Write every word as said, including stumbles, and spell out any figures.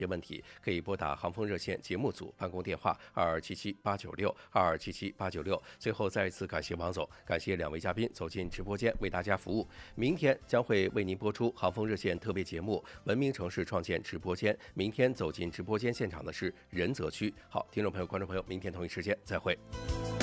些问题，可以拨打航风热线节目组办公电话二二七七八九六二二七七八九六。最后再一次感谢王总，感谢两位嘉宾走进直播间为大家服务。明天将会为您播出航风热线特别节目《文明城市创建直播间》。明天走进直播间现场的是仁泽区。好，听众朋友、观众朋友，明天同一时间再会。